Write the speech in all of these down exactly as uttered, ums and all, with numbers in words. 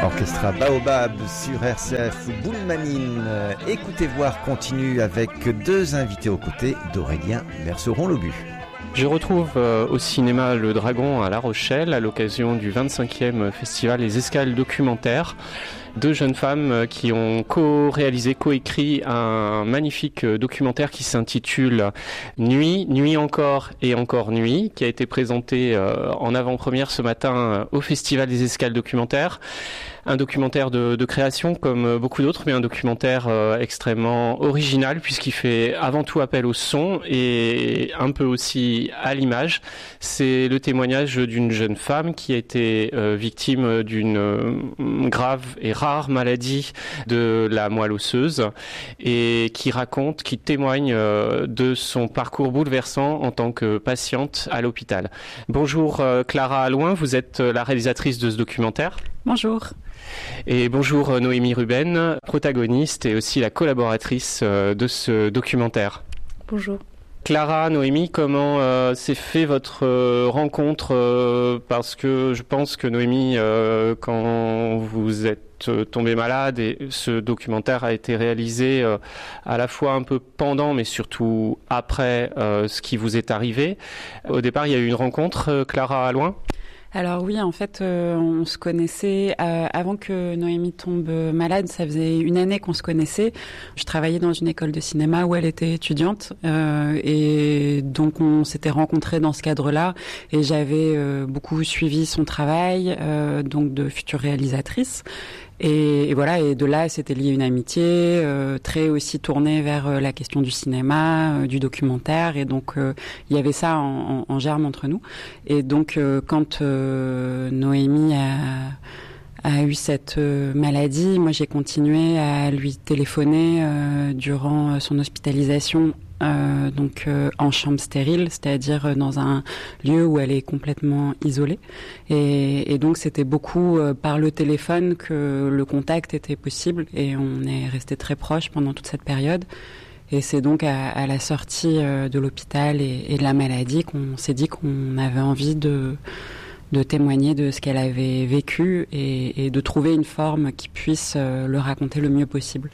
Orchestra Baobab sur R C F Boulmanine. Écoutez voir continue avec deux invités aux côtés d'Aurélien Merceron-Lobu. Je retrouve euh, au cinéma Le Dragon à La Rochelle à l'occasion du vingt-cinquième festival Les Escales documentaires. Deux jeunes femmes qui ont co-réalisé, co-écrit un magnifique documentaire qui s'intitule Nuit, Nuit encore et encore nuit, qui a été présenté euh, en avant-première ce matin au Festival des Escales documentaires. Un documentaire de, de création comme beaucoup d'autres, mais un documentaire euh, extrêmement original puisqu'il fait avant tout appel au son et un peu aussi à l'image. C'est le témoignage d'une jeune femme qui a été euh, victime d'une euh, grave et rare maladie de la moelle osseuse et qui raconte, qui témoigne euh, de son parcours bouleversant en tant que patiente à l'hôpital. Bonjour euh, Clara Allouin, vous êtes la réalisatrice de ce documentaire. Bonjour. Et bonjour Noémie Ruben, protagoniste et aussi la collaboratrice de ce documentaire. Bonjour. Clara, Noémie, comment euh, s'est fait votre euh, rencontre euh, parce que je pense que Noémie, euh, quand vous êtes tombée malade, et ce documentaire a été réalisé euh, à la fois un peu pendant, mais surtout après euh, ce qui vous est arrivé. Au départ, il y a eu une rencontre, euh, Clara Allouin ? Alors oui, en fait, euh, on se connaissait euh, avant que Noémie tombe malade. Ça faisait une année qu'on se connaissait. Je travaillais dans une école de cinéma où elle était étudiante euh, et donc on s'était rencontrés dans ce cadre-là. Et j'avais euh, beaucoup suivi son travail, euh, donc de future réalisatrice. Et, et voilà, et de là, c'était lié une amitié euh, très aussi tournée vers euh, la question du cinéma, euh, du documentaire, et donc euh, il y avait ça en, en, en germe entre nous. Et donc euh, quand euh, Noémie a, a eu cette euh, maladie, moi j'ai continué à lui téléphoner euh, durant son hospitalisation. Euh, donc euh, en chambre stérile, c'est-à-dire dans un lieu où elle est complètement isolée. Et, et donc c'était beaucoup euh, par le téléphone que le contact était possible et on est resté très proches pendant toute cette période. Et c'est donc à, à la sortie euh, de l'hôpital et, et de la maladie qu'on s'est dit qu'on avait envie de, de témoigner de ce qu'elle avait vécu et, et de trouver une forme qui puisse euh, le raconter le mieux possible.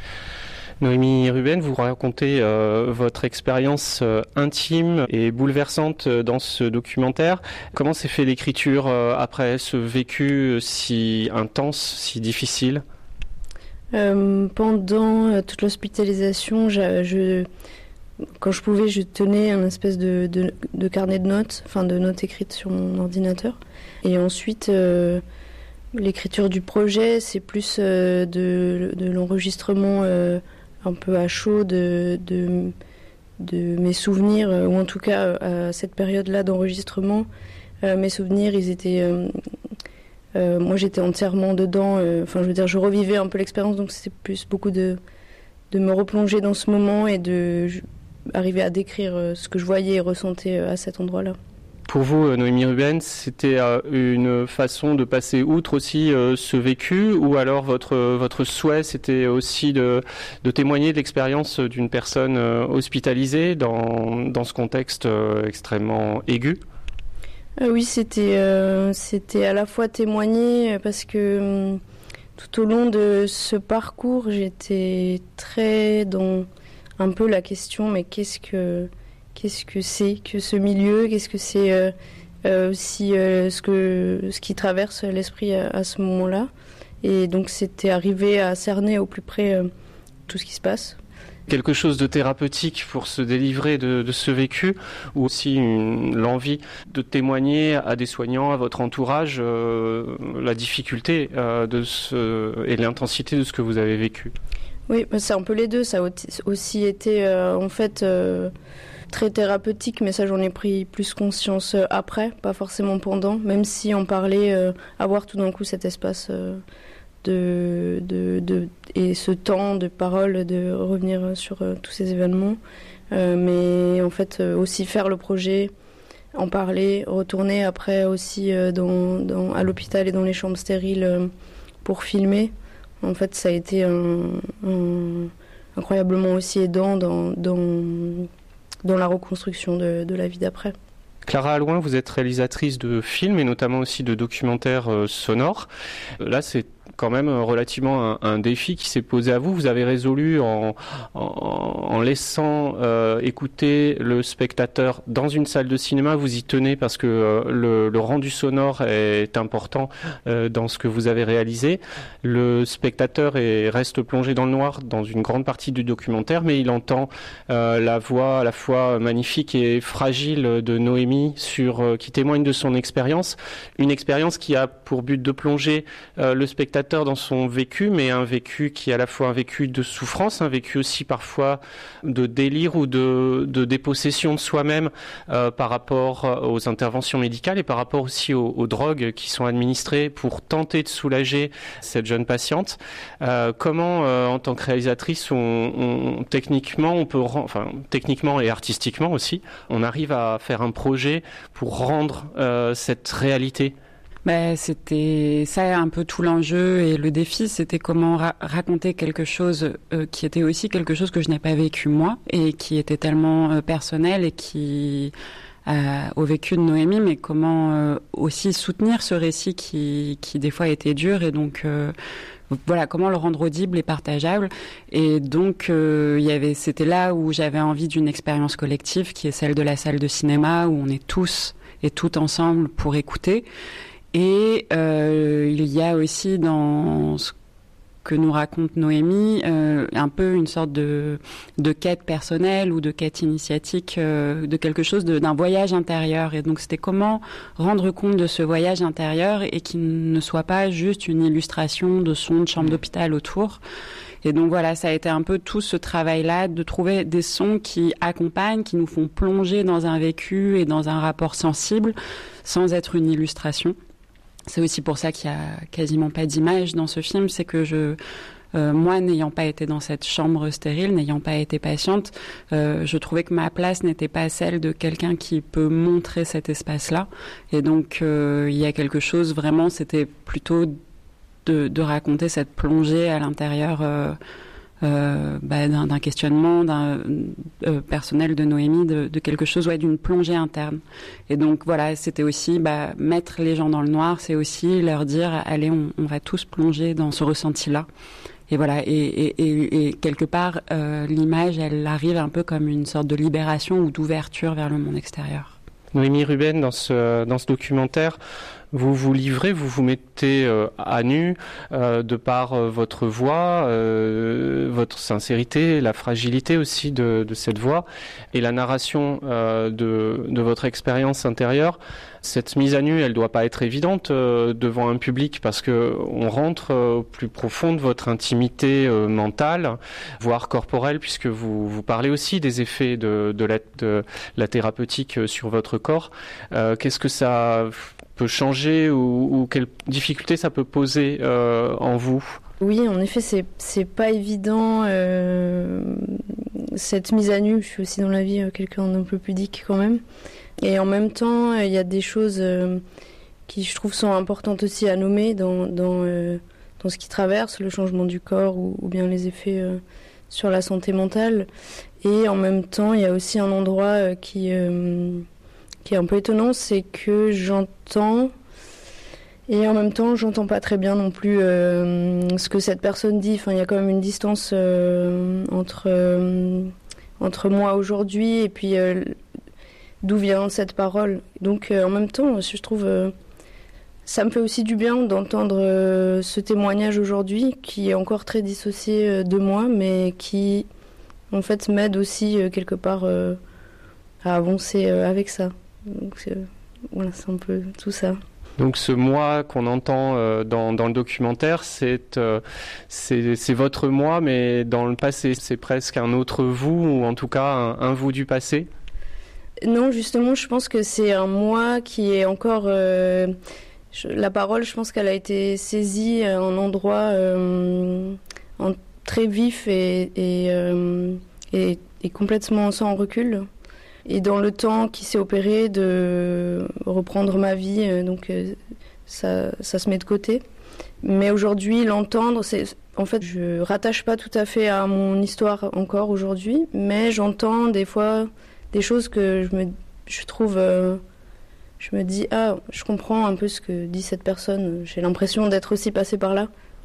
Noémie Ruben, vous racontez euh, votre expérience euh, intime et bouleversante euh, dans ce documentaire. Comment s'est fait l'écriture euh, après ce vécu si intense, si difficile ? euh, Pendant euh, toute l'hospitalisation, je, je, quand je pouvais, je tenais un espèce de, de, de carnet de notes, enfin de notes écrites sur mon ordinateur. Et ensuite, euh, l'écriture du projet, c'est plus euh, de, de l'enregistrement euh, un peu à chaud de, de, de mes souvenirs, ou en tout cas à cette période-là d'enregistrement. Euh, mes souvenirs, ils étaient... Euh, euh, moi, j'étais entièrement dedans. Euh, enfin, je veux dire, je revivais un peu l'expérience, donc c'était plus beaucoup de, de me replonger dans ce moment et de je, arriver à décrire ce que je voyais et ressentais à cet endroit-là. Pour vous, Noémie Ruben, c'était une façon de passer outre aussi ce vécu, ou alors votre votre souhait, c'était aussi de de témoigner de l'expérience d'une personne hospitalisée dans dans ce contexte extrêmement aigu ? euh, Oui, c'était euh, c'était à la fois témoigner parce que tout au long de ce parcours, j'étais très dans un peu la question, mais qu'est-ce que Qu'est-ce que c'est que ce milieu ? Qu'est-ce que c'est euh, euh, aussi euh, ce, que, ce qui traverse l'esprit à, à ce moment-là ? Et donc c'était arrivé à cerner au plus près euh, tout ce qui se passe. Quelque chose de thérapeutique pour se délivrer de, de ce vécu, ou aussi une, l'envie de témoigner à des soignants, à votre entourage, euh, la difficulté euh, de ce, et l'intensité de ce que vous avez vécu ? Oui, c'est un peu les deux. Ça a aussi été euh, en fait... Euh, très thérapeutique, mais ça j'en ai pris plus conscience après, pas forcément pendant, même si on parlait, euh, avoir tout d'un coup cet espace euh, de, de, de, et ce temps de parole, de revenir sur euh, tous ces événements, euh, mais en fait euh, aussi faire le projet, en parler, retourner après aussi euh, dans, dans, à l'hôpital et dans les chambres stériles euh, pour filmer. En fait ça a été un, un, incroyablement aussi aidant dans... dans dans la reconstruction de, de la vie d'après. Clara Allouin, vous êtes réalisatrice de films et notamment aussi de documentaires euh, sonores. Là, c'est quand même relativement un, un défi qui s'est posé à vous. Vous avez résolu en, en, en laissant euh, écouter le spectateur dans une salle de cinéma. Vous y tenez parce que euh, le, le rendu sonore est important euh, dans ce que vous avez réalisé. Le spectateur est, reste plongé dans le noir dans une grande partie du documentaire, mais il entend euh, la voix à la fois magnifique et fragile de Noémie sur, euh, qui témoigne de son expérience. Une expérience qui a pour but de plonger euh, le spectateur dans son vécu, mais un vécu qui est à la fois un vécu de souffrance, un vécu aussi parfois de délire ou de, de dépossession de soi-même euh, par rapport aux interventions médicales et par rapport aussi aux, aux drogues qui sont administrées pour tenter de soulager cette jeune patiente. Euh, comment, euh, en tant que réalisatrice, on, on, techniquement, on peut, enfin, techniquement et artistiquement aussi, on arrive à faire un projet pour rendre euh, cette réalité? Bah, c'était ça un peu tout l'enjeu et le défi, c'était comment ra- raconter quelque chose euh, qui était aussi quelque chose que je n'ai pas vécu moi et qui était tellement euh, personnel et qui euh, au vécu de Noémie, mais comment euh, aussi soutenir ce récit qui, qui des fois était dur et donc euh, voilà, comment le rendre audible et partageable. Et donc euh, il y avait, c'était là où j'avais envie d'une expérience collective qui est celle de la salle de cinéma où on est tous et toutes ensemble pour écouter. Et euh, il y a aussi dans ce que nous raconte Noémie euh, un peu une sorte de, de quête personnelle ou de quête initiatique, euh, de quelque chose, de, d'un voyage intérieur. Et donc c'était comment rendre compte de ce voyage intérieur et qu'il ne soit pas juste une illustration de sons de chambre d'hôpital autour. Et donc voilà, ça a été un peu tout ce travail-là de trouver des sons qui accompagnent, qui nous font plonger dans un vécu et dans un rapport sensible sans être une illustration. C'est aussi pour ça qu'il y a quasiment pas d'image dans ce film, c'est que je, euh, moi, n'ayant pas été dans cette chambre stérile, n'ayant pas été patiente, euh, je trouvais que ma place n'était pas celle de quelqu'un qui peut montrer cet espace-là. Et donc, euh, il y a quelque chose vraiment, c'était plutôt de, de raconter cette plongée à l'intérieur euh, euh, bah, d'un, d'un questionnement d'un, euh, personnel de Noémie, de, de quelque chose, ouais, d'une plongée interne. Et donc voilà, c'était aussi bah, mettre les gens dans le noir, c'est aussi leur dire allez, on, on va tous plonger dans ce ressenti-là. Et voilà, et, et, et, et quelque part, euh, l'image, elle arrive un peu comme une sorte de libération ou d'ouverture vers le monde extérieur. Noémie Ruben, dans ce, dans ce documentaire, vous vous livrez, vous vous mettez euh, à nu euh, de par euh, votre voix, euh, votre sincérité, la fragilité aussi de, de cette voix et la narration euh, de, de votre expérience intérieure. Cette mise à nu, elle doit pas être évidente euh, devant un public parce que on rentre euh, au plus profond de votre intimité euh, mentale, voire corporelle, puisque vous vous parlez aussi des effets de, de, la, de la thérapeutique sur votre corps. Euh, qu'est-ce que ça peut changer ou, ou quelles difficultés ça peut poser euh, en vous? Oui, en effet, c'est c'est pas évident euh, cette mise à nu. Je suis aussi dans la vie euh, quelqu'un d'un peu pudique quand même. Et en même temps, il euh, y a des choses euh, qui, je trouve, sont importantes aussi à nommer dans dans euh, dans ce qui traverse, le changement du corps ou, ou bien les effets euh, sur la santé mentale. Et en même temps, il y a aussi un endroit euh, qui euh, qui est un peu étonnant, c'est que j'entends et en même temps j'entends pas très bien non plus euh, ce que cette personne dit. Enfin, il y a quand même une distance euh, entre euh, entre moi aujourd'hui et puis euh, d'où vient cette parole. Donc euh, en même temps, je trouve euh, ça me fait aussi du bien d'entendre euh, ce témoignage aujourd'hui qui est encore très dissocié euh, de moi, mais qui en fait m'aide aussi euh, quelque part euh, à avancer euh, avec ça. Donc euh, voilà, c'est un peu tout ça. Donc ce moi qu'on entend euh, dans, dans le documentaire, c'est, euh, c'est, c'est votre moi, mais dans le passé, c'est presque un autre vous, ou en tout cas un, un vous du passé? Non, justement, je pense que c'est un moi qui est encore... Euh, je, la parole, je pense qu'elle a été saisie à un endroit euh, en, très vif et, et, euh, et, et complètement sans recul. Et dans le temps qui s'est opéré de reprendre ma vie, euh, donc euh, ça, ça se met de côté. Mais aujourd'hui, l'entendre, c'est, en fait, je rattache pas tout à fait à mon histoire encore aujourd'hui, mais j'entends des fois des choses que je me, je trouve, euh, je me dis, ah, je comprends un peu ce que dit cette personne. J'ai l'impression d'être aussi passée par là.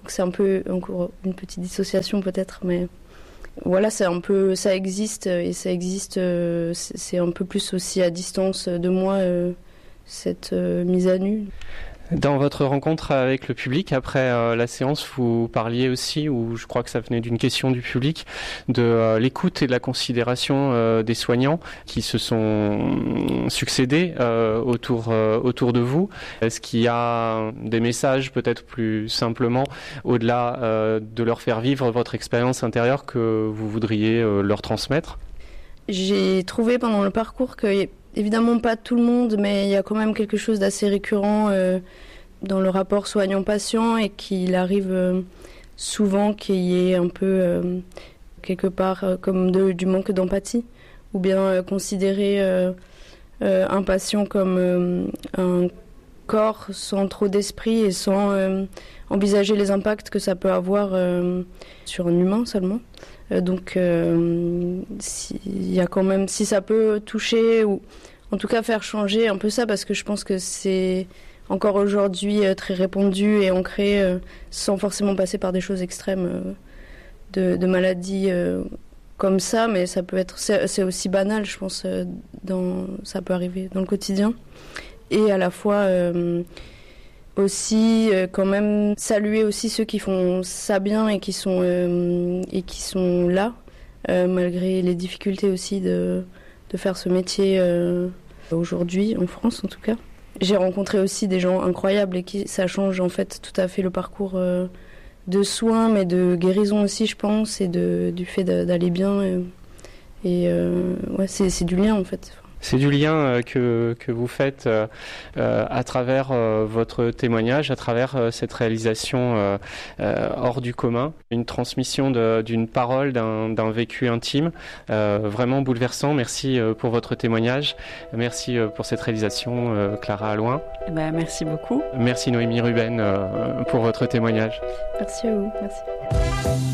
Donc c'est un peu encore une petite dissociation peut-être, mais voilà, c'est un peu, ça existe et ça existe. Euh, c'est, c'est un peu plus aussi à distance de moi euh, cette euh, mise à nu. Dans votre rencontre avec le public, après euh, la séance, vous parliez aussi, ou je crois que ça venait d'une question du public, de euh, l'écoute et de la considération euh, des soignants qui se sont succédés euh, autour, euh, autour de vous. Est-ce qu'il y a des messages, peut-être plus simplement, au-delà euh, de leur faire vivre votre expérience intérieure, que vous voudriez euh, leur transmettre ? J'ai trouvé pendant le parcours que, évidemment pas tout le monde, mais il y a quand même quelque chose d'assez récurrent euh, dans le rapport soignant-patient et qu'il arrive euh, souvent qu'il y ait un peu, euh, quelque part, euh, comme de, du manque d'empathie, ou bien euh, considérer euh, euh, un patient comme euh, un corps sans trop d'esprit et sans euh, envisager les impacts que ça peut avoir euh, sur un humain seulement. Euh, donc, euh, si, y a quand même, si ça peut toucher ou en tout cas faire changer un peu ça, parce que je pense que c'est encore aujourd'hui euh, très répandu et ancré euh, sans forcément passer par des choses extrêmes euh, de, de maladies euh, comme ça, mais ça peut être, c'est, c'est aussi banal, je pense, euh, dans, ça peut arriver dans le quotidien. Et à la fois euh, aussi euh, quand même saluer aussi ceux qui font ça bien et qui sont euh, et qui sont là euh, malgré les difficultés aussi de de faire ce métier euh, aujourd'hui en France en tout cas. J'ai rencontré aussi des gens incroyables et qui ça change en fait tout à fait le parcours euh, de soins, mais de guérison aussi, je pense, et de du fait d'aller bien et, et euh, ouais c'est c'est du lien en fait. C'est du lien euh, que, que vous faites euh, euh, à travers euh, votre témoignage, à travers euh, cette réalisation euh, euh, hors du commun, une transmission de, d'une parole, d'un, d'un vécu intime, euh, vraiment bouleversant. Merci euh, pour votre témoignage, merci euh, pour cette réalisation, euh, Clara Allouin. Ben, merci beaucoup. Merci Noémie Ruben euh, pour votre témoignage. Merci à vous, merci.